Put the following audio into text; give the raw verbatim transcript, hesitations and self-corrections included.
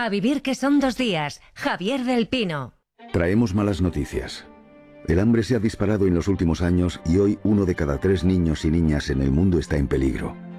A vivir que son dos días. Javier del Pino. Traemos malas noticias. El hambre se ha disparado en los últimos años y hoy uno de cada tres niños y niñas en el mundo está en peligro.